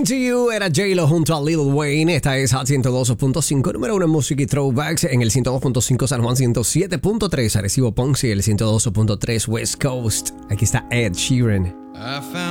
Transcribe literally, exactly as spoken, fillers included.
Into You era J-Lo junto a Lil Wayne. Esta es Hot ciento dos punto cinco, número uno en música y throwbacks. En el ciento dos punto cinco San Juan, ciento siete punto tres Arecibo Ponce y el ciento dos punto tres West Coast. Aquí está Ed Sheeran.